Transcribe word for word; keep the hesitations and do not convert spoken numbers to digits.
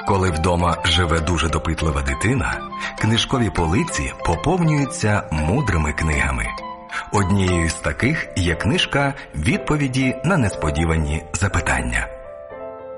Коли вдома живе дуже допитлива дитина, книжкові полиці поповнюються мудрими книгами. Однією з таких є книжка «Відповіді на несподівані запитання».